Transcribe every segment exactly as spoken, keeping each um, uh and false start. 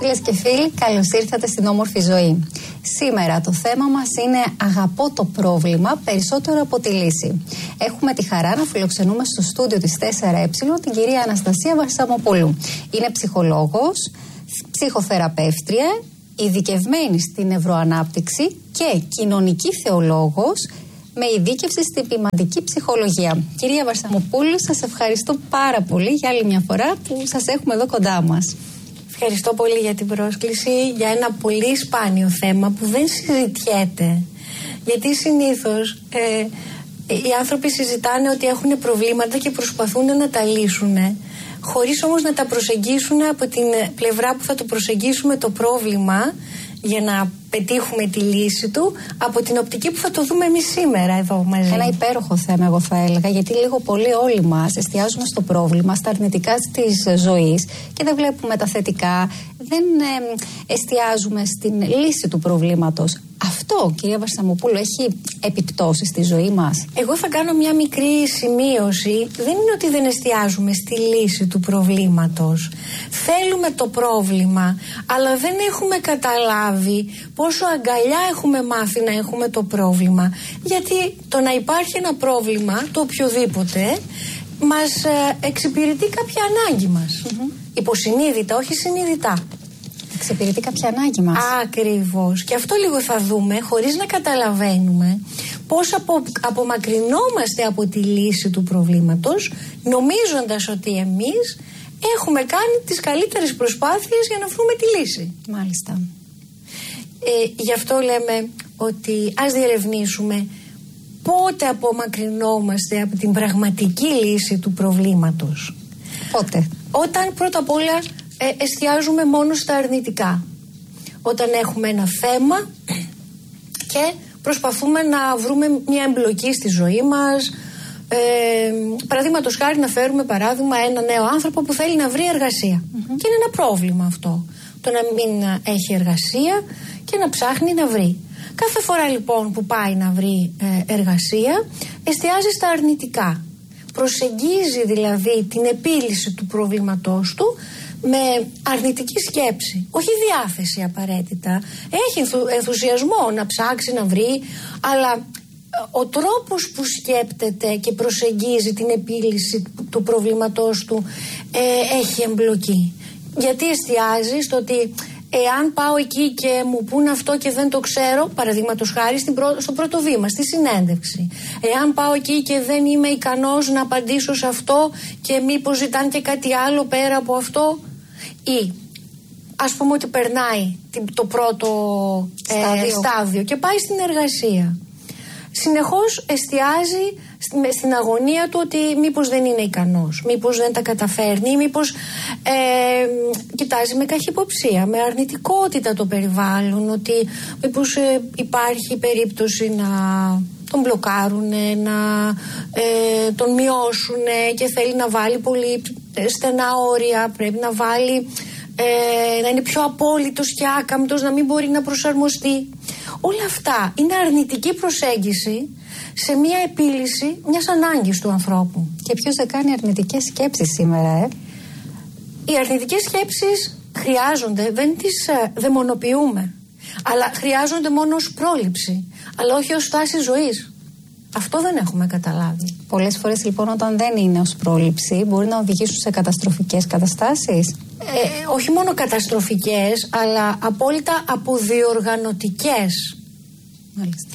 Φίλες και φίλοι, καλώς ήρθατε στην Όμορφη Ζωή. Σήμερα το θέμα μας είναι αγαπώ το πρόβλημα περισσότερο από τη λύση. Έχουμε τη χαρά να φιλοξενούμε στο στούντιο της τέσσερα ε την κυρία Αναστασία Βαρσαμοπούλου. Είναι ψυχολόγος, ψυχοθεραπεύτρια, ειδικευμένη στην νευροανάπτυξη και κοινωνική θεολόγος με ειδίκευση στην ποιμαντική ψυχολογία. Κυρία Βαρσαμοπούλου, σας ευχαριστώ πάρα πολύ για άλλη μια φορά που σας έχουμε εδώ κοντά μας. Ευχαριστώ πολύ για την πρόσκληση, για ένα πολύ σπάνιο θέμα που δεν συζητιέται. Γιατί συνήθως ε, οι άνθρωποι συζητάνε ότι έχουν προβλήματα και προσπαθούν να τα λύσουν, χωρίς όμως να τα προσεγγίσουν από την πλευρά που θα το προσεγγίσουμε το πρόβλημα για να πετύχουμε τη λύση του, από την οπτική που θα το δούμε εμείς σήμερα εδώ μαζί. Ένα υπέροχο θέμα, εγώ θα έλεγα, γιατί λίγο πολύ όλοι μας εστιάζουμε στο πρόβλημα, στα αρνητικά της ζωής και δεν βλέπουμε τα θετικά, δεν ε, εστιάζουμε στην λύση του προβλήματος. Αυτό, κυρία Βαρσαμοπούλου, έχει επιπτώσεις στη ζωή μας? Εγώ θα κάνω μια μικρή σημείωση. Δεν είναι ότι δεν εστιάζουμε στη λύση του προβλήματος. Θέλουμε το πρόβλημα, αλλά δεν έχουμε καταλάβει πόσο αγκαλιά έχουμε μάθει να έχουμε το πρόβλημα. Γιατί το να υπάρχει ένα πρόβλημα, το οποιοδήποτε, μας ε, εξυπηρετεί κάποια ανάγκη μας. Mm-hmm. Υποσυνείδητα, όχι συνειδητά. Εξυπηρετεί κάποια ανάγκη μας. Ακριβώς. Και αυτό λίγο θα δούμε, χωρίς να καταλαβαίνουμε πώς απο, απομακρυνόμαστε από τη λύση του προβλήματος, νομίζοντας ότι εμείς έχουμε κάνει τις καλύτερες προσπάθειες για να βρούμε τη λύση. Μάλιστα. Ε, γι' αυτό λέμε ότι ας διερευνήσουμε πότε απομακρυνόμαστε από την πραγματική λύση του προβλήματος. Πότε? Όταν πρώτα απ' όλα ε, εστιάζουμε μόνο στα αρνητικά. Όταν έχουμε ένα θέμα και προσπαθούμε να βρούμε μια εμπλοκή στη ζωή μας. Ε, παραδείγματος χάρη, να φέρουμε παράδειγμα ένα νέο άνθρωπο που θέλει να βρει εργασία. Mm-hmm. Και είναι ένα πρόβλημα αυτό, το να μην έχει εργασία και να ψάχνει να βρει. Κάθε φορά λοιπόν που πάει να βρει ε, εργασία, εστιάζει στα αρνητικά. Προσεγγίζει δηλαδή την επίλυση του προβλήματός του με αρνητική σκέψη, όχι διάθεση απαραίτητα. Έχει ενθου, ενθουσιασμό να ψάξει να βρει, αλλά ο τρόπος που σκέπτεται και προσεγγίζει την επίλυση του προβλήματός του ε, έχει εμπλοκή. Γιατί εστιάζει στο ότι εάν πάω εκεί και μου πούν αυτό και δεν το ξέρω, παραδείγματος χάρη στην πρω... στο πρώτο βήμα, στη συνέντευξη, εάν πάω εκεί και δεν είμαι ικανός να απαντήσω σε αυτό και μήπως ζητάνε και κάτι άλλο πέρα από αυτό, ή ας πούμε ότι περνάει το πρώτο στάδιο, ε, στάδιο και πάει στην εργασία. Συνεχώς εστιάζει στην αγωνία του ότι μήπως δεν είναι ικανός, μήπως δεν τα καταφέρνει, μήπως ε, κοιτάζει με καχυποψία, με αρνητικότητα το περιβάλλον, ότι μήπως ε, υπάρχει περίπτωση να τον μπλοκάρουν, να ε, τον μειώσουν και θέλει να βάλει πολύ στενά όρια, πρέπει να βάλει ε, να είναι πιο απόλυτος και άκαμπτος, να μην μπορεί να προσαρμοστεί. Όλα αυτά είναι αρνητική προσέγγιση σε μια επίλυση μιας ανάγκης του ανθρώπου. Και ποιος δεν κάνει αρνητικές σκέψεις σήμερα, ε? Οι αρνητικές σκέψεις χρειάζονται, δεν τις ε, δαιμονοποιούμε, αλλά χρειάζονται μόνο ως πρόληψη, αλλά όχι ως στάση ζωής. Αυτό δεν έχουμε καταλάβει. Πολλές φορές λοιπόν όταν δεν είναι ως πρόληψη μπορεί να οδηγήσουν σε καταστροφικές καταστάσεις. Ε, όχι μόνο καταστροφικές, αλλά απόλυτα αποδιοργανωτικές. Μάλιστα.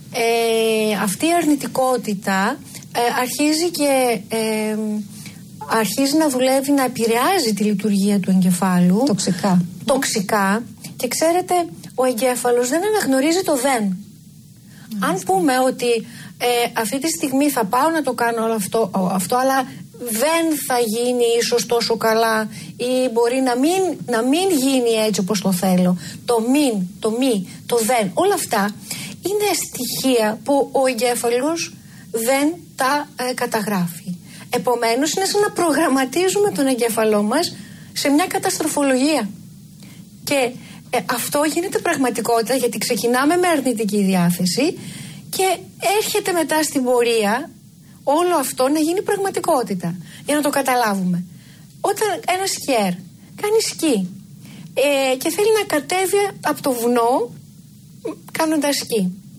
Ε, αυτή η αρνητικότητα ε, αρχίζει και ε, αρχίζει να δουλεύει, να επηρεάζει τη λειτουργία του εγκεφάλου. Τοξικά. Τοξικά. Και ξέρετε, ο εγκέφαλος δεν αναγνωρίζει το δεν. Μάλιστα. Αν πούμε ότι ε, αυτή τη στιγμή θα πάω να το κάνω όλο αυτό, αυτό, αλλά δεν θα γίνει ίσως τόσο καλά ή μπορεί να μην, να μην γίνει έτσι όπως το θέλω. Το μην, το μη, το δεν, όλα αυτά είναι στοιχεία που ο εγκέφαλος δεν τα ε, καταγράφει. Επομένως είναι σαν να προγραμματίζουμε τον εγκέφαλό μας σε μια καταστροφολογία. Και ε, αυτό γίνεται πραγματικότητα, γιατί ξεκινάμε με αρνητική διάθεση και έρχεται μετά στην πορεία όλο αυτό να γίνει πραγματικότητα. Για να το καταλάβουμε. Όταν ένα σκιέρ κάνει σκι ε, και θέλει να κατέβει από το βουνό κάνοντας σκι.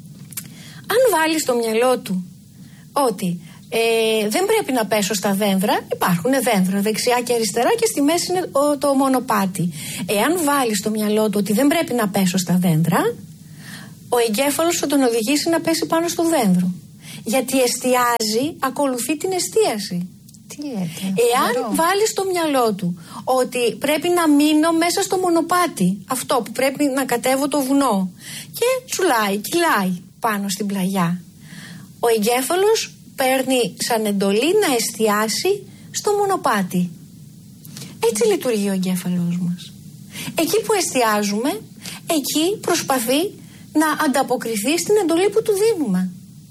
Αν βάλει στο μυαλό του ότι ε, δεν πρέπει να πέσω στα δέντρα, υπάρχουν δέντρα δεξιά και αριστερά και στη μέση είναι το, το μονοπάτι. Εάν βάλει στο μυαλό του ότι δεν πρέπει να πέσω στα δέντρα, ο εγκέφαλος θα τον οδηγήσει να πέσει πάνω στο δέντρο. Γιατί εστιάζει, ακολουθεί την εστίαση. Τι λέτε, Εάν μερό. βάλει στο μυαλό του ότι πρέπει να μείνω μέσα στο μονοπάτι, αυτό που πρέπει να κατέβω το βουνό, και τσουλάει, κυλάει πάνω στην πλαγιά, ο εγκέφαλος παίρνει σαν εντολή να εστιάσει στο μονοπάτι. Έτσι λειτουργεί ο εγκέφαλος μας. Εκεί που εστιάζουμε, εκεί προσπαθεί να ανταποκριθεί στην εντολή που του δίνουμε.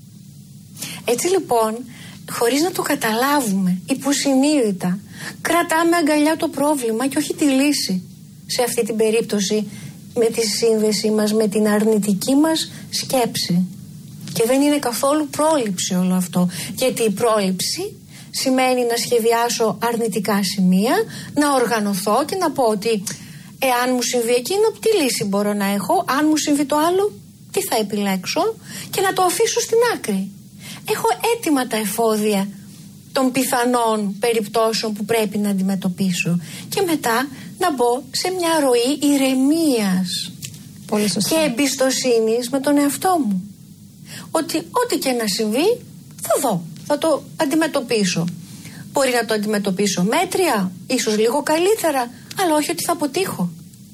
Έτσι λοιπόν, χωρίς να το καταλάβουμε, υποσυνείδητα κρατάμε αγκαλιά το πρόβλημα και όχι τη λύση. Σε αυτή την περίπτωση, με τη σύνδεση μας με την αρνητική μας σκέψη. Και δεν είναι καθόλου πρόληψη όλο αυτό. Γιατί η πρόληψη σημαίνει να σχεδιάσω αρνητικά σημεία, να οργανωθώ και να πω ότι εάν μου συμβεί εκείνο, τι λύση μπορώ να έχω, αν μου συμβεί το άλλο, τι θα επιλέξω, και να το αφήσω στην άκρη. Έχω έτοιμα τα εφόδια των πιθανών περιπτώσεων που πρέπει να αντιμετωπίσω. Και μετά να μπω σε μια ροή ηρεμίας και εμπιστοσύνης με τον εαυτό μου. Ότι ό,τι και να συμβεί θα δω, θα το αντιμετωπίσω. Μπορεί να το αντιμετωπίσω μέτρια, ίσως λίγο καλύτερα, αλλά όχι ότι θα αποτύχω.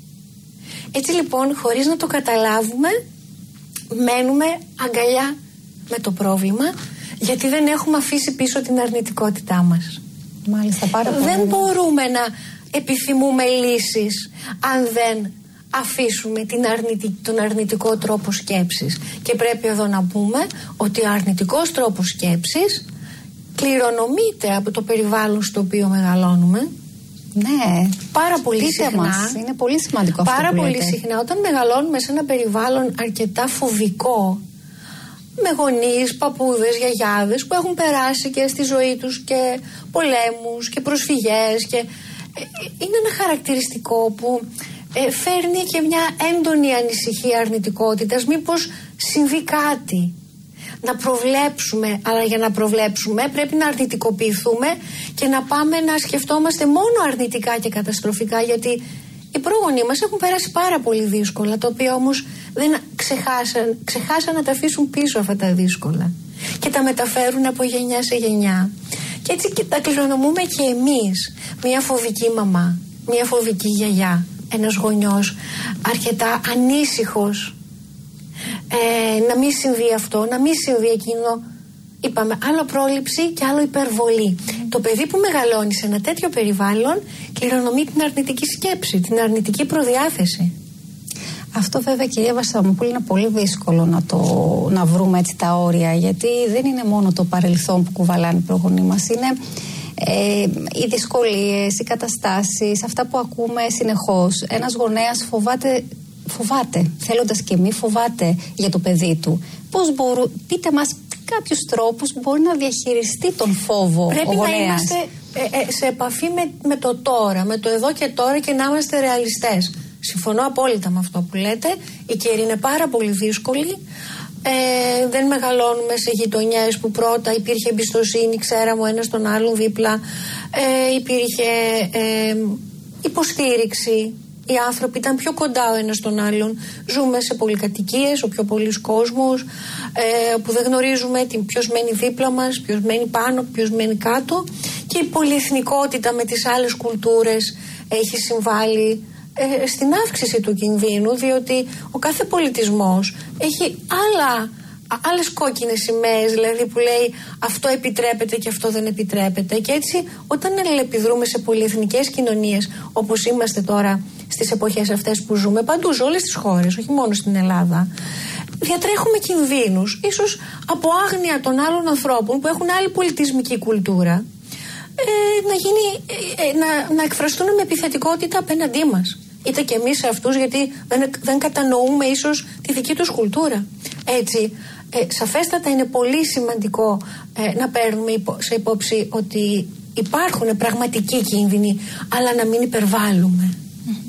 Έτσι λοιπόν, χωρίς να το καταλάβουμε, μένουμε αγκαλιά με το πρόβλημα, γιατί δεν έχουμε αφήσει πίσω την αρνητικότητά μας. Μάλιστα, πάρα πολύ. Δεν μπορούμε να επιθυμούμε λύσεις αν δεν αφήσουμε την αρνητι... τον αρνητικό τρόπο σκέψης. Και πρέπει εδώ να πούμε ότι ο αρνητικός τρόπος σκέψης κληρονομείται από το περιβάλλον στο οποίο μεγαλώνουμε. Ναι, πάρα πολύ πείτε συχνά. Μας, είναι πολύ σημαντικό αυτό πάρα που πολύ λέτε. συχνά, όταν μεγαλώνουμε σε ένα περιβάλλον αρκετά φοβικό, με γονείς, παππούδες, γιαγιάδες που έχουν περάσει και στη ζωή τους και πολέμους και προσφυγές, και είναι ένα χαρακτηριστικό που ε, φέρνει και μια έντονη ανησυχία αρνητικότητας, μήπως συμβεί κάτι. Να προβλέψουμε, αλλά για να προβλέψουμε πρέπει να αρνητικοποιηθούμε και να πάμε να σκεφτόμαστε μόνο αρνητικά και καταστροφικά, γιατί οι πρόγονοι μας έχουν περάσει πάρα πολύ δύσκολα, τα οποία όμως δεν ξεχάσαν, ξεχάσαν να τα αφήσουν πίσω αυτά τα δύσκολα και τα μεταφέρουν από γενιά σε γενιά. Και έτσι και τα κληρονομούμε και εμείς. Μια φοβική μαμά, μια φοβική γιαγιά, ένας γονιός αρκετά ανήσυχος, ε, να μην συμβεί αυτό, να μην συμβεί εκείνο. Είπαμε, άλλο πρόληψη και άλλο υπερβολή. Mm. Το παιδί που μεγαλώνει σε ένα τέτοιο περιβάλλον κληρονομεί την αρνητική σκέψη, την αρνητική προδιάθεση. Αυτό βέβαια, κυρία Βασιλοπούλου, είναι πολύ δύσκολο να, το, να βρούμε έτσι τα όρια, γιατί δεν είναι μόνο το παρελθόν που κουβαλάνε οι προγονείς μας, είναι ε, οι δυσκολίες, οι καταστάσεις, αυτά που ακούμε συνεχώς. Ένας γονέας φοβάται, φοβάται, θέλοντας και μη φοβάται για το παιδί του. Πώς μπορούν, πείτε μας κάποιους τρόπους που μπορεί να διαχειριστεί τον φόβο Πρέπει ο γονέας. να είμαστε ε, ε, σε επαφή με, με το τώρα, με το εδώ και τώρα, και να είμαστε ρεαλιστές. Συμφωνώ απόλυτα με αυτό που λέτε. Η καιρή είναι πάρα πολύ δύσκολη. Ε, δεν μεγαλώνουμε σε γειτονιές που πρώτα υπήρχε εμπιστοσύνη, ξέραμε ο ένας τον άλλον δίπλα, ε, υπήρχε ε, υποστήριξη. Οι άνθρωποι ήταν πιο κοντά ο ένας τον άλλον. Ζούμε σε πολυκατοικίες, ο πιο πολλής κόσμος, ε, που δεν γνωρίζουμε ποιος μένει δίπλα μας, ποιος μένει πάνω, ποιος μένει κάτω. Και η πολυεθνικότητα με τις άλλες κουλτούρες έχει συμβάλει ε, στην αύξηση του κινδύνου, διότι ο κάθε πολιτισμός έχει άλλα, άλλες κόκκινες σημαίες, δηλαδή που λέει αυτό επιτρέπεται και αυτό δεν επιτρέπεται. Και έτσι, όταν αλληλεπιδρούμε σε πολυεθνικές κοινωνίες, όπως είμαστε τώρα στις εποχές αυτές που ζούμε, παντού, σε όλες τις χώρες, όχι μόνο στην Ελλάδα, διατρέχουμε κινδύνους, ίσως από άγνοια των άλλων ανθρώπων που έχουν άλλη πολιτισμική κουλτούρα, ε, να, γίνει, ε, να, να εκφραστούν με επιθετικότητα απέναντί μας. Είτε και εμείς σε αυτούς, γιατί δεν, δεν κατανοούμε ίσως τη δική τους κουλτούρα. Έτσι, ε, σαφέστατα είναι πολύ σημαντικό ε, να παίρνουμε υπό, σε υπόψη ότι υπάρχουν πραγματικοί κίνδυνοι, αλλά να μην υπερβάλλουμε. Mm-hmm.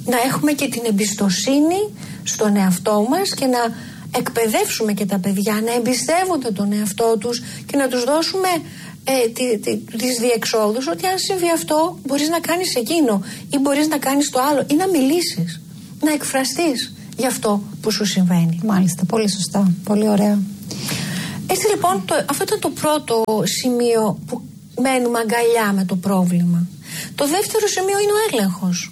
να έχουμε και την εμπιστοσύνη στον εαυτό μας και να εκπαιδεύσουμε και τα παιδιά να εμπιστεύονται τον εαυτό τους και να τους δώσουμε ε, τη, τη, τις διεξόδους ότι αν συμβεί αυτό μπορείς να κάνεις εκείνο ή μπορείς να κάνεις το άλλο ή να μιλήσεις, να εκφραστείς για αυτό που σου συμβαίνει. Μάλιστα, πολύ σωστά, πολύ ωραία. Έτσι λοιπόν το, αυτό ήταν το πρώτο σημείο που μένουμε αγκαλιά με το πρόβλημα. Το δεύτερο σημείο είναι ο έλεγχος.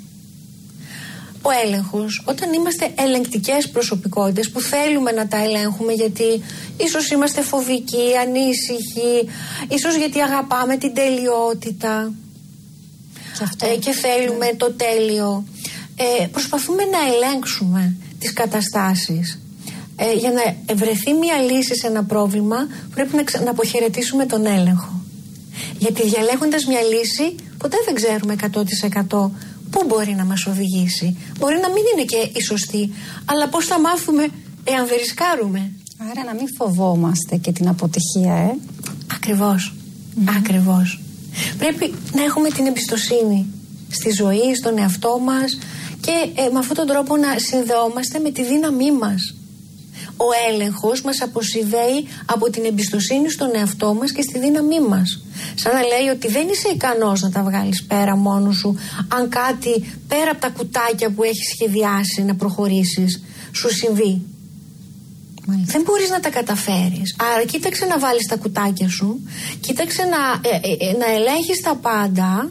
Ο έλεγχος, όταν είμαστε ελεγκτικές προσωπικότητες που θέλουμε να τα ελέγχουμε γιατί ίσως είμαστε φοβικοί, ανήσυχοι, ίσως γιατί αγαπάμε την τελειότητα και, αυτό, ε, και θέλουμε ναι. το τέλειο, ε, προσπαθούμε να ελέγξουμε τις καταστάσεις. Ε, για να βρεθεί μια λύση σε ένα πρόβλημα πρέπει να, ξα... να αποχαιρετήσουμε τον έλεγχο. Γιατί διαλέγοντας μια λύση ποτέ δεν ξέρουμε εκατό τοις εκατό πού μπορεί να μας οδηγήσει. Μπορεί να μην είναι και η σωστή, αλλά πώς θα μάθουμε εάν δεν ρισκάρουμε. Άρα να μην φοβόμαστε και την αποτυχία, ε. Ακριβώς, mm-hmm. ακριβώς. Πρέπει να έχουμε την εμπιστοσύνη στη ζωή, στον εαυτό μας και ε, με αυτόν τον τρόπο να συνδεόμαστε με τη δύναμή μας. Ο έλεγχος μας αποσυνδέει από την εμπιστοσύνη στον εαυτό μας και στη δύναμή μας. Σαν να λέει ότι δεν είσαι ικανός να τα βγάλεις πέρα μόνος σου αν κάτι πέρα από τα κουτάκια που έχεις σχεδιάσει να προχωρήσεις σου συμβεί. Μάλιστα. Δεν μπορείς να τα καταφέρεις. Άρα κοίταξε να βάλεις τα κουτάκια σου, κοίταξε να, ε, ε, ε, να ελέγχεις τα πάντα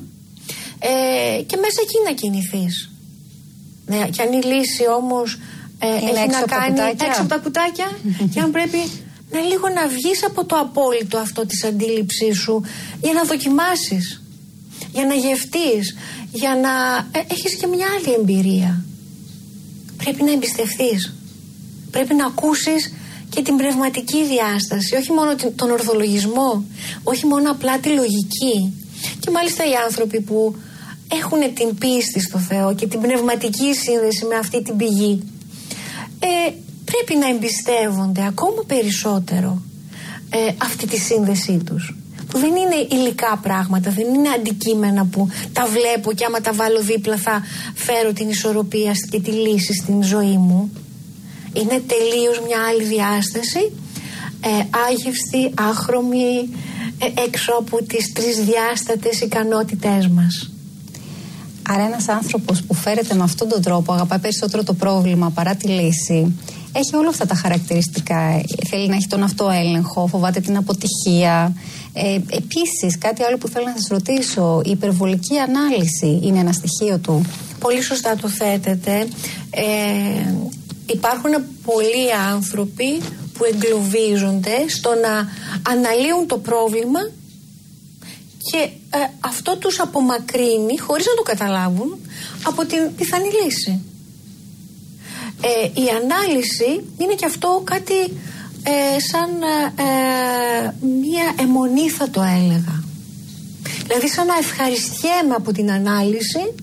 ε, και μέσα εκεί να κινηθείς. Ναι, και αν η λύση όμως Ε, έχει να κάνει έξω από τα κουτάκια και αν πρέπει να λίγο να βγεις από το απόλυτο αυτό της αντίληψής σου για να δοκιμάσεις, για να γευτείς, για να ε, έχεις και μια άλλη εμπειρία. Πρέπει να εμπιστευτείς, πρέπει να ακούσεις και την πνευματική διάσταση, όχι μόνο τον ορθολογισμό, όχι μόνο απλά τη λογική. Και μάλιστα οι άνθρωποι που έχουν την πίστη στο Θεό και την πνευματική σύνδεση με αυτή την πηγή Ε, πρέπει να εμπιστεύονται ακόμα περισσότερο ε, αυτή τη σύνδεσή τους, που δεν είναι υλικά πράγματα, δεν είναι αντικείμενα που τα βλέπω και άμα τα βάλω δίπλα θα φέρω την ισορροπία και τη λύση στην ζωή μου. Είναι τελείως μια άλλη διάσταση, ε, άγευστη, άχρωμη, ε, έξω από τις τρισδιάστατες ικανότητές μας. Άρα ένας άνθρωπος που φέρεται με αυτόν τον τρόπο, αγαπάει περισσότερο το πρόβλημα παρά τη λύση, έχει όλα αυτά τα χαρακτηριστικά. Θέλει να έχει τον αυτοέλεγχο, φοβάται την αποτυχία. Ε, επίσης, κάτι άλλο που θέλω να σας ρωτήσω, η υπερβολική ανάλυση είναι ένα στοιχείο του. Πολύ σωστά το θέτετε. Ε, υπάρχουν πολλοί άνθρωποι που εγκλωβίζονται στο να αναλύουν το πρόβλημα και ε, αυτό τους απομακρύνει, χωρίς να το καταλάβουν, από την πιθανή λύση. Ε, η ανάλυση είναι και αυτό κάτι ε, σαν ε, μία αιμονή, θα το έλεγα. Δηλαδή σαν να ευχαριστιέμαι από την ανάλυση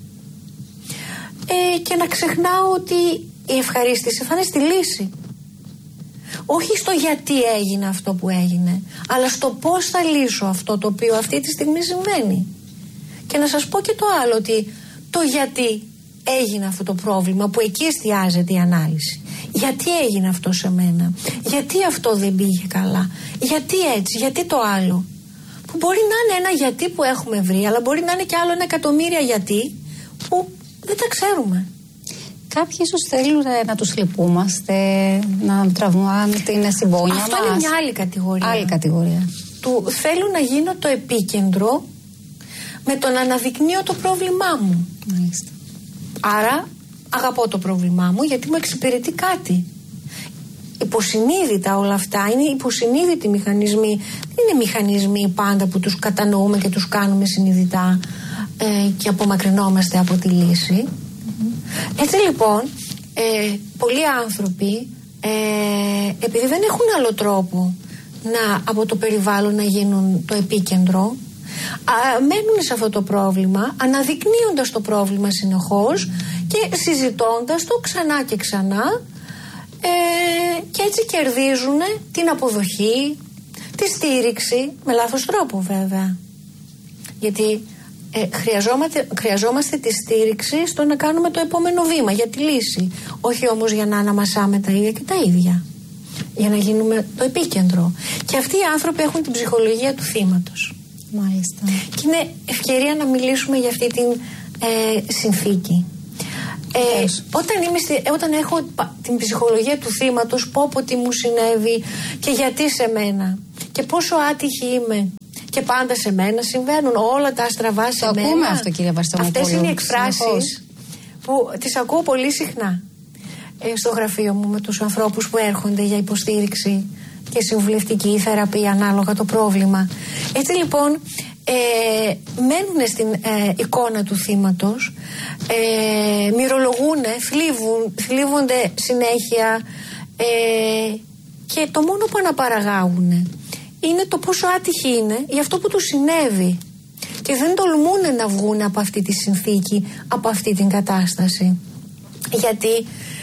ε, και να ξεχνάω ότι η ευχαρίστηση θα είναι στη λύση. Όχι στο γιατί έγινε αυτό που έγινε, αλλά στο πώς θα λύσω αυτό το οποίο αυτή τη στιγμή συμβαίνει. Και να σας πω και το άλλο, ότι το γιατί έγινε αυτό το πρόβλημα, που εκεί εστιάζεται η ανάλυση. Γιατί έγινε αυτό σε μένα, γιατί αυτό δεν πήγε καλά, γιατί έτσι, γιατί το άλλο. Που μπορεί να είναι ένα γιατί που έχουμε βρει, αλλά μπορεί να είναι και άλλο ένα εκατομμύρια γιατί που δεν τα ξέρουμε. Κάποιοι ίσως θέλουν να τους λυπούμαστε, να τραβούν την συμπόνια μας. Αυτό είναι μια άλλη κατηγορία. Άλλη κατηγορία. Του θέλουν να γίνω το επίκεντρο με το να αναδεικνύω το πρόβλημά μου. Μάλιστα. Άρα αγαπώ το πρόβλημά μου γιατί μου εξυπηρετεί κάτι. Υποσυνείδητα όλα αυτά είναι υποσυνείδητοι μηχανισμοί. Δεν είναι μηχανισμοί πάντα που τους κατανοούμε και τους κάνουμε συνειδητά ε, και απομακρυνόμαστε από τη λύση. Mm-hmm. Έτσι λοιπόν ε, πολλοί άνθρωποι ε, επειδή δεν έχουν άλλο τρόπο να, από το περιβάλλον να γίνουν το επίκεντρο, α, μένουν σε αυτό το πρόβλημα, αναδεικνύοντας το πρόβλημα συνεχώς και συζητώντας το ξανά και ξανά, ε, και έτσι κερδίζουν την αποδοχή, τη στήριξη, με λάθος τρόπο βέβαια, γιατί ε, χρειαζόμαστε, χρειαζόμαστε τη στήριξη στο να κάνουμε το επόμενο βήμα για τη λύση. Όχι όμως για να αναμασάμε τα ίδια και τα ίδια. Για να γίνουμε το επίκεντρο. Και αυτοί οι άνθρωποι έχουν την ψυχολογία του θύματος. Μάλιστα. Και είναι ευκαιρία να μιλήσουμε για αυτή την ε, συνθήκη. Ε, όταν, είμαι στη, όταν έχω την ψυχολογία του θύματος, πω πω τι μου συνέβη και γιατί σε μένα και πόσο άτυχη είμαι και πάντα σε μένα συμβαίνουν όλα τα αστραβά σε το μένα. Ακούμε αυτό, κύριε Βαρθολομοπούλου. Αυτές είναι οι εκφράσεις που τις ακούω πολύ συχνά ε, στο γραφείο μου με τους ανθρώπους που έρχονται για υποστήριξη και συμβουλευτική θεραπεία ανάλογα το πρόβλημα. Έτσι λοιπόν ε, μένουν στην ε, εικόνα του θύματος, ε, μυρολογούν, θλίβουν, θλίβονται συνέχεια ε, και το μόνο που αναπαραγάγουν είναι το πόσο άτυχοι είναι για αυτό που τους συνέβη και δεν τολμούν να βγουν από αυτή τη συνθήκη, από αυτή την κατάσταση, γιατί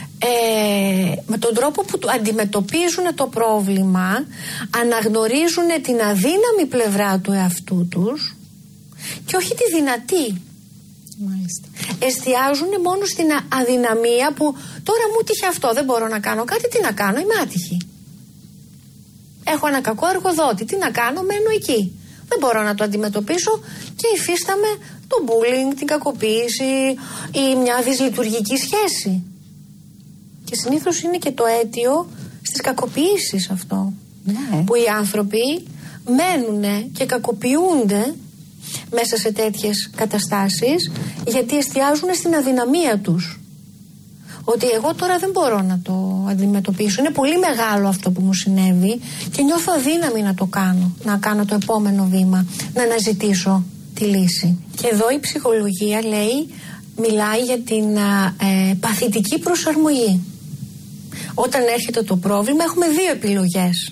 Ε, με τον τρόπο που αντιμετωπίζουν το πρόβλημα αναγνωρίζουν την αδύναμη πλευρά του εαυτού τους και όχι τη δυνατή. Μάλιστα. Εστιάζουν μόνο στην αδυναμία που τώρα μου τύχε αυτό, δεν μπορώ να κάνω κάτι, τι να κάνω, είμαι άτυχη. Έχω ένα κακό εργοδότη, τι να κάνω, μένω εκεί. Δεν μπορώ να το αντιμετωπίσω και υφίσταμαι το bullying, την κακοποίηση ή μια δυσλειτουργική σχέση. Και συνήθως είναι και το αίτιο στις κακοποιήσεις αυτό. Ναι. Που οι άνθρωποι μένουν και κακοποιούνται μέσα σε τέτοιες καταστάσεις γιατί εστιάζουν στην αδυναμία τους. Ότι εγώ τώρα δεν μπορώ να το αντιμετωπίσω. Είναι πολύ μεγάλο αυτό που μου συνέβη και νιώθω αδύναμη να το κάνω. Να κάνω το επόμενο βήμα, να αναζητήσω τη λύση. Και εδώ η ψυχολογία λέει, μιλάει για την ε, παθητική προσαρμογή. Όταν έρχεται το πρόβλημα έχουμε δύο επιλογές.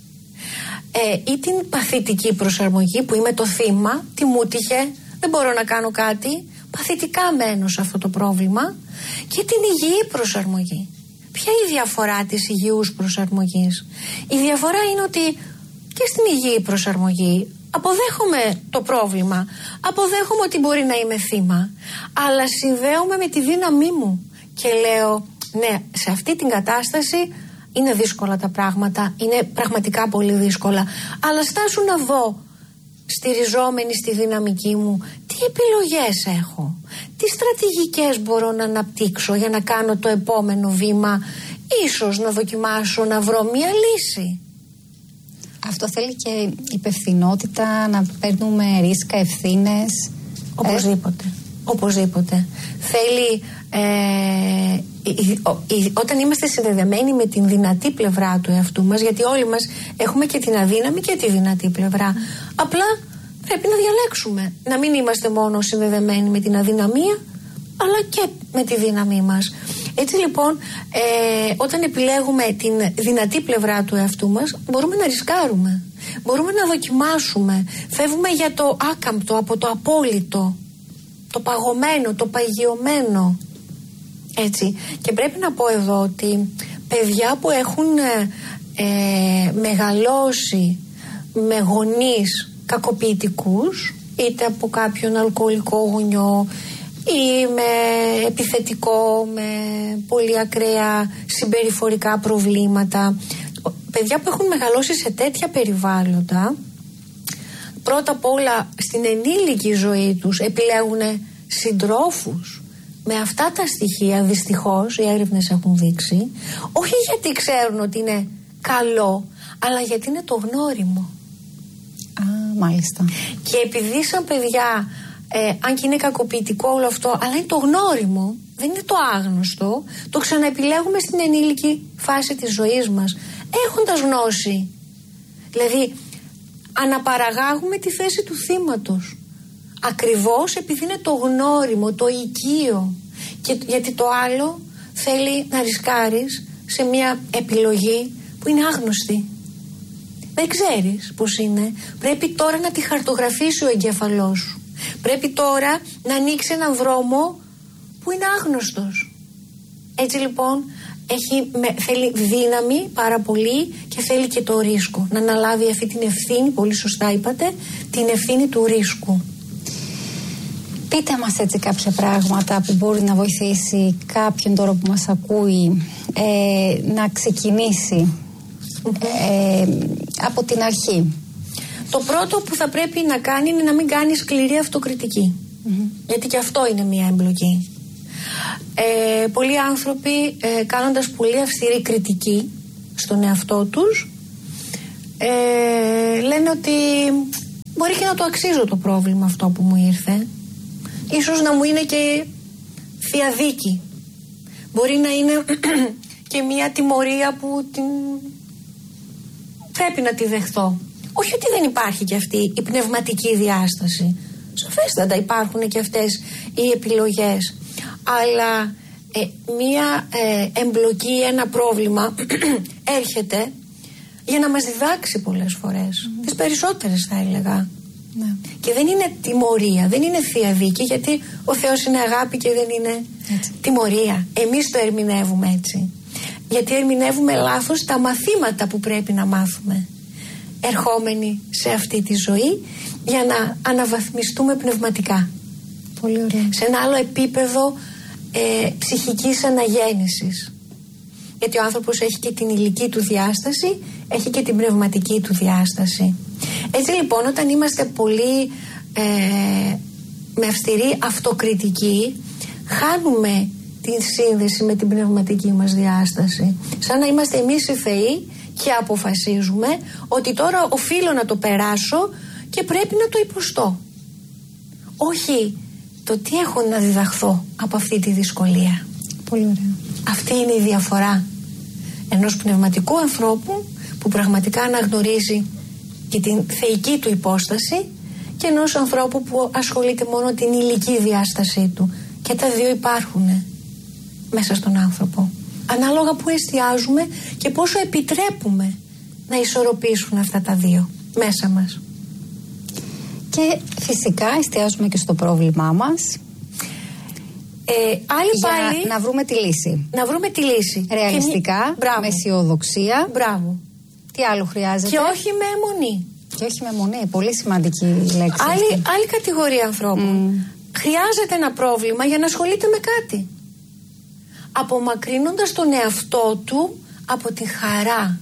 Ε, ή την παθητική προσαρμογή που είμαι το θύμα, τι μου τύχε, δεν μπορώ να κάνω κάτι, παθητικά μένω σε αυτό το πρόβλημα, και την υγιή προσαρμογή. Ποια είναι η διαφορά της υγιούς προσαρμογής? Η διαφορά είναι ότι και στην υγιή προσαρμογή αποδέχομαι το πρόβλημα, αποδέχομαι ότι μπορεί να είμαι θύμα, αλλά συνδέομαι με τη δύναμή μου και λέω ναι, σε αυτή την κατάσταση είναι δύσκολα τα πράγματα, είναι πραγματικά πολύ δύσκολα, αλλά στάσου να δω, στηριζόμενη στη δυναμική μου, τι επιλογές έχω, τι στρατηγικές μπορώ να αναπτύξω για να κάνω το επόμενο βήμα, ίσως να δοκιμάσω να βρω μία λύση. Αυτό θέλει και υπευθυνότητα, να παίρνουμε ρίσκα, ευθύνες. Οπωσδήποτε. Ε? Οπωσδήποτε. Θέλει ε, όταν είμαστε συνδεδεμένοι με την δυνατή πλευρά του εαυτού μας, γιατί όλοι μας έχουμε και την αδύναμη και τη δυνατή πλευρά, απλά πρέπει να διαλέξουμε να μην είμαστε μόνο συνδεδεμένοι με την αδυναμία αλλά και με τη δύναμή μας. Έτσι λοιπόν ε, όταν επιλέγουμε την δυνατή πλευρά του εαυτού μας μπορούμε να ρισκάρουμε, μπορούμε να δοκιμάσουμε, φεύγουμε για το άκαμπτο, από το απόλυτο, το παγωμένο, το παγιωμένο. Έτσι. Και πρέπει να πω εδώ ότι παιδιά που έχουν ε, μεγαλώσει με γονείς κακοποιητικούς, είτε από κάποιον αλκοολικό γονιό ή με επιθετικό, με πολύ ακραία συμπεριφορικά προβλήματα, παιδιά που έχουν μεγαλώσει σε τέτοια περιβάλλοντα, πρώτα απ' όλα στην ενήλικη ζωή τους επιλέγουν συντρόφους με αυτά τα στοιχεία, δυστυχώς οι έρευνες έχουν δείξει, όχι γιατί ξέρουν ότι είναι καλό, αλλά γιατί είναι το γνώριμο. Α, μάλιστα. Και επειδή σαν παιδιά, ε, αν και είναι κακοποιητικό όλο αυτό, αλλά είναι το γνώριμο, δεν είναι το άγνωστο, το ξαναεπιλέγουμε στην ενήλικη φάση της ζωής μας, έχοντας γνώση. Δηλαδή, αναπαραγάγουμε τη θέση του θύματος. Ακριβώς επειδή είναι το γνώριμο, το οικείο. Και γιατί το άλλο θέλει να ρισκάρεις σε μια επιλογή που είναι άγνωστη. Δεν ξέρεις πώς είναι. Πρέπει τώρα να τη χαρτογραφήσει ο εγκέφαλός σου. Πρέπει τώρα να ανοίξει έναν δρόμο που είναι άγνωστος. Έτσι λοιπόν έχει, με, θέλει δύναμη πάρα πολύ και θέλει και το ρίσκο. Να αναλάβει αυτή την ευθύνη, πολύ σωστά είπατε, την ευθύνη του ρίσκου. Πείτε μας έτσι κάποια πράγματα που μπορεί να βοηθήσει κάποιον τώρα που μας ακούει ε, να ξεκινήσει ε, από την αρχή. Το πρώτο που θα πρέπει να κάνει είναι να μην κάνει σκληρή αυτοκριτική. Mm-hmm. Γιατί και αυτό είναι μια εμπλοκή. Ε, πολλοί άνθρωποι ε, κάνοντας πολύ αυστηρή κριτική στον εαυτό τους ε, λένε ότι μπορεί και να το αξίζω το πρόβλημα αυτό που μου ήρθε. Ίσως να μου είναι και θεία δίκη. Μπορεί να είναι και μια τιμωρία που την... πρέπει να τη δεχθώ. Όχι ότι δεν υπάρχει και αυτή η πνευματική διάσταση. Σαφέστατα υπάρχουν και αυτές οι επιλογές. Αλλά ε, μία ε, εμπλοκή, ένα πρόβλημα έρχεται για να μας διδάξει πολλές φορές. Mm-hmm. Τις περισσότερες θα έλεγα. Ναι. Και δεν είναι τιμωρία, δεν είναι θεία δίκη, γιατί ο Θεός είναι αγάπη και δεν είναι έτσι. Τιμωρία. Εμείς το ερμηνεύουμε έτσι. Γιατί ερμηνεύουμε λάθος τα μαθήματα που πρέπει να μάθουμε ερχόμενοι σε αυτή τη ζωή για να αναβαθμιστούμε πνευματικά. Πολύ ωραία. Σε ένα άλλο επίπεδο ε, ψυχικής αναγέννησης. Γιατί ο άνθρωπος έχει και την υλική του διάσταση, έχει και την πνευματική του διάσταση. Έτσι λοιπόν, όταν είμαστε πολύ ε, με αυστηρή αυτοκριτική, χάνουμε την σύνδεση με την πνευματική μας διάσταση. Σαν να είμαστε εμείς οι θεοί και αποφασίζουμε ότι τώρα οφείλω να το περάσω και πρέπει να το υποστώ. Όχι το τι έχω να διδαχθώ από αυτή τη δυσκολία. Πολύ ωραία. Αυτή είναι η διαφορά ενός πνευματικού ανθρώπου που πραγματικά αναγνωρίζει και την θεϊκή του υπόσταση και ενός ανθρώπου που ασχολείται μόνο την υλική διάστασή του. Και τα δύο υπάρχουν μέσα στον άνθρωπο. Ανάλογα που εστιάζουμε και πόσο επιτρέπουμε να ισορροπήσουν αυτά τα δύο μέσα μας. Και φυσικά εστιάζουμε και στο πρόβλημά μας. Ε, άλλοι για πάλι, να βρούμε τη λύση. Να βρούμε τη λύση. Ρεαλιστικά, και... με αισιοδοξία. Μπράβο. Τι άλλο χρειάζεται? Και όχι με αιμονή. Και όχι με αιμονή. Πολύ σημαντική λέξη. Άλλη, άλλη κατηγορία ανθρώπων. Mm. Χρειάζεται ένα πρόβλημα για να ασχολείται με κάτι. Απομακρύνοντας τον εαυτό του από τη χαρά.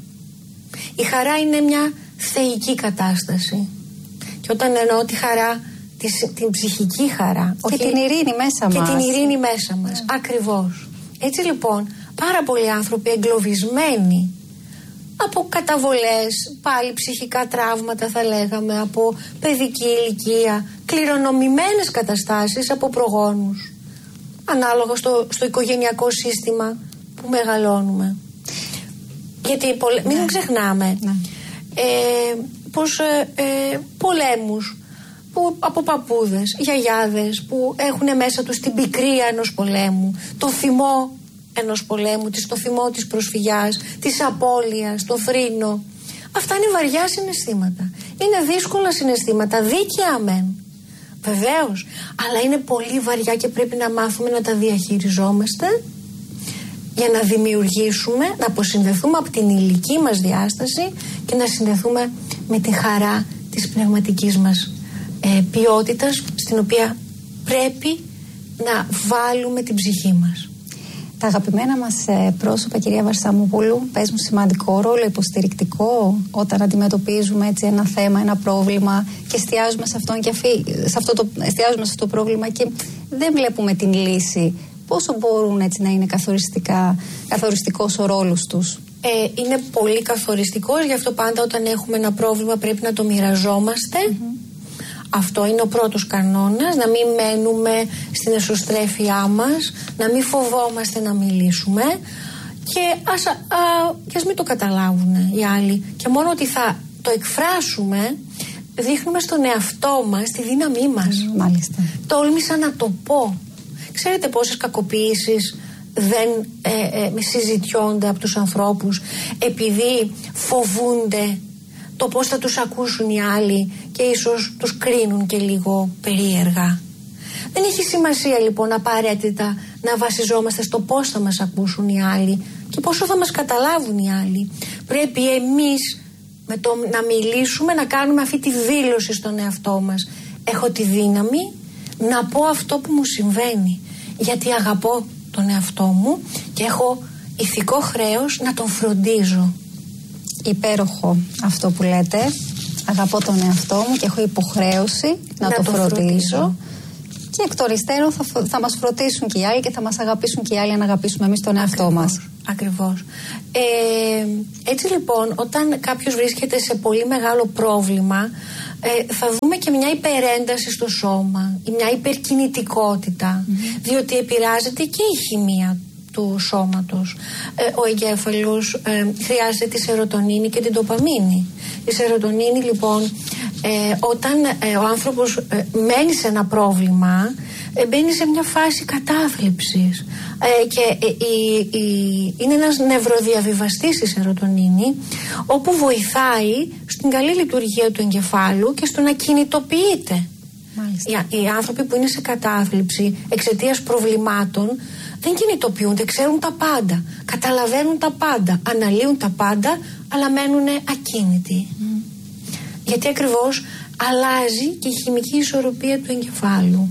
Η χαρά είναι μια θεϊκή κατάσταση. Και όταν εννοώ τη χαρά, την ψυχική χαρά. Και όχι, την ειρήνη μέσα και μας. Και την ειρήνη μέσα μας. Yeah. Ακριβώς. Έτσι λοιπόν, πάρα πολλοί άνθρωποι εγκλωβισμένοι από καταβολές, πάλι ψυχικά τραύματα θα λέγαμε, από παιδική ηλικία, κληρονομημένες καταστάσεις από προγόνους. Ανάλογα στο, στο οικογενειακό σύστημα που μεγαλώνουμε. Γιατί πολε... yeah. μην ξεχνάμε yeah. ε, πως ε, ε, πολέμους που, από παππούδες, γιαγιάδες που έχουν μέσα τους την πικρία ενός πολέμου, το θυμό ενός πολέμου, το θυμό της προσφυγιάς, της απώλειας, το θρήνο. Αυτά είναι βαριά συναισθήματα. Είναι δύσκολα συναισθήματα, δίκαια μεν. Βεβαίως, αλλά είναι πολύ βαριά και πρέπει να μάθουμε να τα διαχειριζόμαστε για να δημιουργήσουμε, να αποσυνδεθούμε από την υλική μας διάσταση και να συνδεθούμε με τη χαρά της πνευματικής μας ε, ποιότητας, στην οποία πρέπει να βάλουμε την ψυχή μας. Τα αγαπημένα μας ε, πρόσωπα, κυρία Βαρσαμόπουλου, παίζουν σημαντικό ρόλο, υποστηρικτικό, όταν αντιμετωπίζουμε έτσι ένα θέμα, ένα πρόβλημα και εστιάζουμε σε, αυτόν και αφή, σε, αυτό το, εστιάζουμε σε αυτό το πρόβλημα και δεν βλέπουμε την λύση. Πόσο μπορούν έτσι να είναι καθοριστικά, καθοριστικός ο ρόλος τους? Ε, είναι πολύ καθοριστικός, γι' αυτό πάντα όταν έχουμε ένα πρόβλημα πρέπει να το μοιραζόμαστε. Mm-hmm. Αυτό είναι ο πρώτος κανόνας, να μην μένουμε στην εσωστρέφειά μας, να μην φοβόμαστε να μιλήσουμε και ας, α, και ας μην το καταλάβουν οι άλλοι. Και μόνο ότι θα το εκφράσουμε, δείχνουμε στον εαυτό μας τη δύναμή μας. Mm, μάλιστα. Τόλμησα να το πω. Ξέρετε πόσες κακοποιήσεις δεν ε, ε, συζητιώνται από τους ανθρώπους επειδή φοβούνται το πώς θα τους ακούσουν οι άλλοι και ίσως τους κρίνουν και λίγο περίεργα. Δεν έχει σημασία λοιπόν απαραίτητα να βασιζόμαστε στο πώς θα μας ακούσουν οι άλλοι και πόσο θα μας καταλάβουν οι άλλοι. Πρέπει εμείς με το να μιλήσουμε, να κάνουμε αυτή τη δήλωση στον εαυτό μας. Έχω τη δύναμη να πω αυτό που μου συμβαίνει, γιατί αγαπώ τον εαυτό μου και έχω ηθικό χρέος να τον φροντίζω. Υπέροχο αυτό που λέτε. Αγαπώ τον εαυτό μου και έχω υποχρέωση να, να το, το φροντίζω. φροντίζω. Και εκ των υστέρων θα, θα μας φροντίσουν και οι άλλοι και θα μας αγαπήσουν και οι άλλοι, να αγαπήσουμε εμείς τον εαυτό Ακριβώς, μας. Ακριβώς. Ε, έτσι λοιπόν, όταν κάποιος βρίσκεται σε πολύ μεγάλο πρόβλημα, ε, θα δούμε και μια υπερένταση στο σώμα, μια υπερκινητικότητα, mm-hmm. διότι επηρεάζεται και η χημεία του σώματος. Ε, ο εγκέφαλος ε, χρειάζεται τη σερωτονίνη και την ντοπαμίνη. Η σερωτονίνη λοιπόν, ε, όταν ε, ο άνθρωπος ε, μένει σε ένα πρόβλημα, ε, μπαίνει σε μια φάση κατάθλιψης ε, και ε, η, η, είναι ένας νευροδιαβιβαστής η σερωτονίνη, όπου βοηθάει στην καλή λειτουργία του εγκεφάλου και στο να κινητοποιείται. Οι, οι άνθρωποι που είναι σε κατάθλιψη εξαιτίας προβλημάτων δεν κινητοποιούνται, ξέρουν τα πάντα, καταλαβαίνουν τα πάντα, αναλύουν τα πάντα, αλλά μένουν ακίνητοι. Mm. Γιατί ακριβώς αλλάζει και η χημική ισορροπία του εγκεφάλου.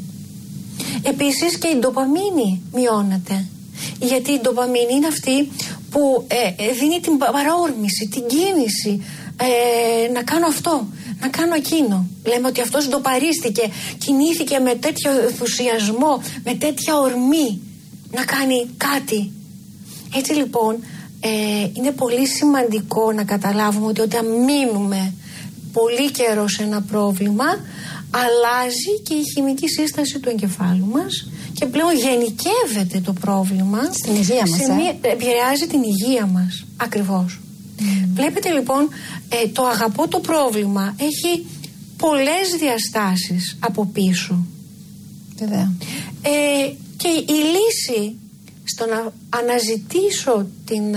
Επίσης και η ντοπαμίνη μειώνεται. Γιατί η ντοπαμίνη είναι αυτή που ε, δίνει την παραόρμηση, την κίνηση, ε, να κάνω αυτό, να κάνω εκείνο. Λέμε ότι αυτός ντοπαρίστηκε, κινήθηκε με τέτοιο ενθουσιασμό, με τέτοια ορμή να κάνει κάτι. Έτσι λοιπόν ε, είναι πολύ σημαντικό να καταλάβουμε ότι όταν μείνουμε πολύ καιρό σε ένα πρόβλημα, αλλάζει και η χημική σύσταση του εγκεφάλου μας και πλέον γενικεύεται το πρόβλημα στην υγεία μας, σε μία, επηρεάζει την υγεία μας. Ακριβώς. Mm. Βλέπετε λοιπόν, ε, το αγαπώ το πρόβλημα έχει πολλές διαστάσεις από πίσω. Βέβαια. Ε, και η λύση στο να αναζητήσω την,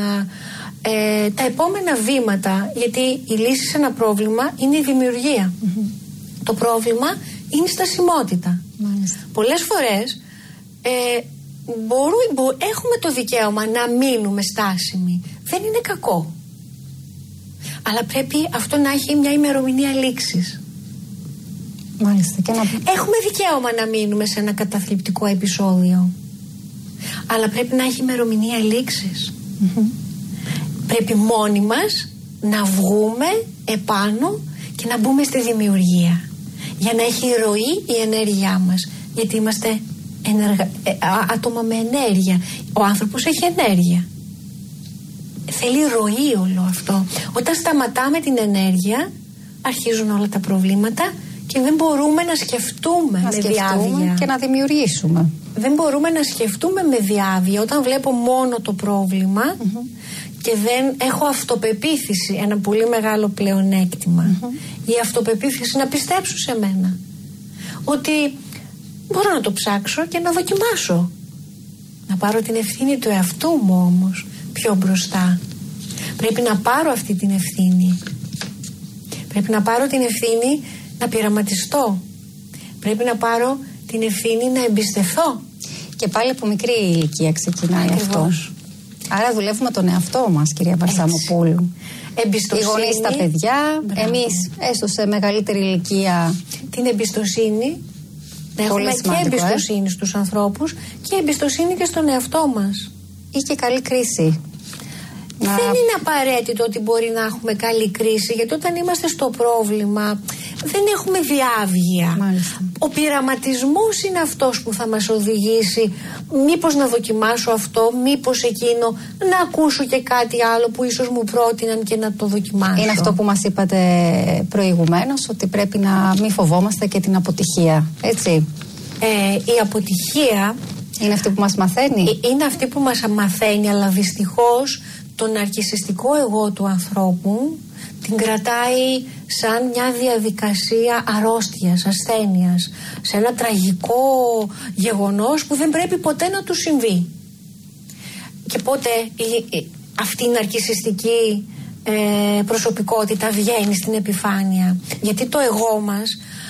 ε, τα επόμενα βήματα, γιατί η λύση σε ένα πρόβλημα είναι η δημιουργία. Mm-hmm. Το πρόβλημα είναι η στασιμότητα. Μάλιστα. Πολλές φορές ε, μπορού, μπο, έχουμε το δικαίωμα να μείνουμε στάσιμοι. Δεν είναι κακό. Αλλά πρέπει αυτό να έχει μια ημερομηνία λήξης. Μάλιστα. Και να... Έχουμε δικαίωμα να μείνουμε σε ένα καταθλιπτικό επεισόδιο, αλλά πρέπει να έχει ημερομηνία λήξης. Mm-hmm. Πρέπει μόνοι μας να βγούμε επάνω και να μπούμε στη δημιουργία, για να έχει ροή η ενέργειά μας, γιατί είμαστε ενεργα... ε, άτομα με ενέργεια. Ο άνθρωπος έχει ενέργεια, θέλει ροή όλο αυτό. Όταν σταματάμε την ενέργεια, αρχίζουν όλα τα προβλήματα και δεν μπορούμε να σκεφτούμε να με σκεφτούμε διάβια και να δημιουργήσουμε. Δεν μπορούμε να σκεφτούμε με διάβια. Όταν βλέπω μόνο το πρόβλημα mm-hmm. και δεν έχω αυτοπεποίθηση, ένα πολύ μεγάλο πλεονέκτημα, mm-hmm. η αυτοπεποίθηση να πιστέψω σε μένα ότι μπορώ να το ψάξω και να δοκιμάσω, να πάρω την ευθύνη του εαυτού μου όμως πιο μπροστά. Πρέπει να πάρω αυτή την ευθύνη, πρέπει να πάρω την ευθύνη να πειραματιστώ, πρέπει να πάρω την ευθύνη να εμπιστευθώ. Και πάλι από μικρή ηλικία ξεκινάει αυτό. Άρα δουλεύουμε τον εαυτό μας, κυρία Βαρσαμοπούλου. Εμπιστοσύνη. Οι γονείς στα παιδιά, μπράβο. Εμείς έστω σε μεγαλύτερη ηλικία. Την εμπιστοσύνη, να έχουμε και εμπιστοσύνη ε? στους ανθρώπους και εμπιστοσύνη και στον εαυτό μας. Ή και καλή κρίση. Δεν να... είναι απαραίτητο ότι μπορεί να έχουμε καλή κρίση, γιατί όταν είμαστε στο πρόβλημα δεν έχουμε διάβγεια. Μάλιστα. Ο πειραματισμός είναι αυτός που θα μας οδηγήσει μήπως να δοκιμάσω αυτό, μήπως εκείνο, να ακούσω και κάτι άλλο που ίσως μου πρότειναν και να το δοκιμάσω. Είναι αυτό που μας είπατε προηγουμένως, ότι πρέπει να μην φοβόμαστε και την αποτυχία, έτσι. Ε, η αποτυχία είναι αυτή που μας μαθαίνει. Είναι αυτή που μας μαθαίνει, αλλά δυστυχώς το ναρκισσιστικό εγώ του ανθρώπου την κρατάει σαν μια διαδικασία αρρώστιας, ασθένειας, σε ένα τραγικό γεγονός που δεν πρέπει ποτέ να του συμβεί. Και πότε η, η, αυτή η ναρκισσιστική ε, προσωπικότητα βγαίνει στην επιφάνεια, γιατί το εγώ μας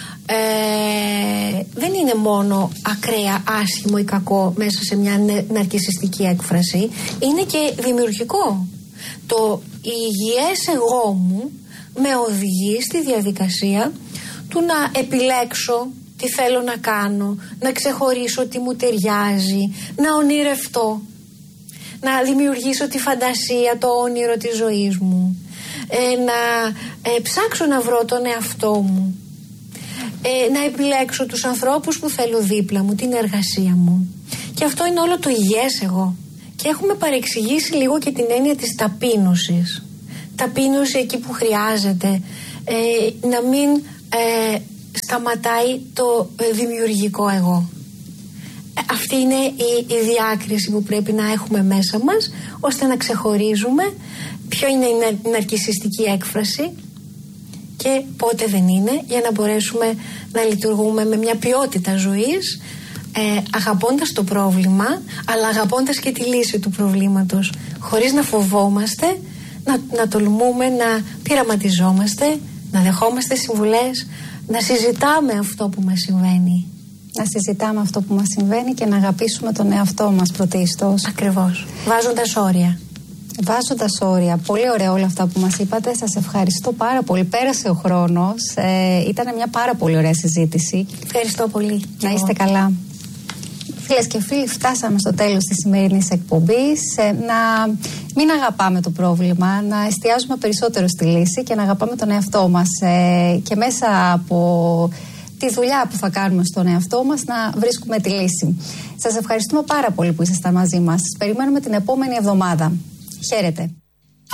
ε, δεν είναι μόνο ακραία άσχημο ή κακό μέσα σε μια ναρκισσιστική έκφραση, είναι και δημιουργικό. Το υγιές εγώ μου με οδηγεί στη διαδικασία του να επιλέξω τι θέλω να κάνω, να ξεχωρίσω τι μου ταιριάζει, να ονειρευτώ, να δημιουργήσω τη φαντασία, το όνειρο της ζωής μου, ε, να ε, ψάξω να βρω τον εαυτό μου, ε, να επιλέξω τους ανθρώπους που θέλω δίπλα μου, την εργασία μου. Και αυτό είναι όλο το υγιές εγώ. Και έχουμε παρεξηγήσει λίγο και την έννοια της ταπείνωσης. Ταπείνωση εκεί που χρειάζεται, ε, να μην ε, σταματάει το ε, δημιουργικό εγώ. Ε, αυτή είναι η, η διάκριση που πρέπει να έχουμε μέσα μας, ώστε να ξεχωρίζουμε ποιο είναι η ναρκισσιστική έκφραση και πότε δεν είναι, για να μπορέσουμε να λειτουργούμε με μια ποιότητα ζωής, ε, αγαπώντας το πρόβλημα, αλλά αγαπώντας και τη λύση του προβλήματος, χωρίς να φοβόμαστε, να, να τολμούμε, να πειραματιζόμαστε, να δεχόμαστε συμβουλές, να συζητάμε αυτό που μας συμβαίνει. Να συζητάμε αυτό που μας συμβαίνει και να αγαπήσουμε τον εαυτό μας πρωτίστως. Ακριβώς. Βάζοντας όρια. Βάζοντας όρια. Πολύ ωραία όλα αυτά που μας είπατε. Σας ευχαριστώ πάρα πολύ. Πέρασε ο χρόνος. Ε, ήταν μια πάρα πολύ ωραία συζήτηση. Ευχαριστώ πολύ. Να είστε καλά. Φίλες και φίλοι, φτάσαμε στο τέλος της σημερινής εκπομπής. Ε, να μην αγαπάμε το πρόβλημα, να εστιάζουμε περισσότερο στη λύση και να αγαπάμε τον εαυτό μας. Ε, και μέσα από τη δουλειά που θα κάνουμε στον εαυτό μας να βρίσκουμε τη λύση. Σας ευχαριστούμε πάρα πολύ που ήσασταν μαζί μας. Σας περιμένουμε την επόμενη εβδομάδα. Χαίρετε.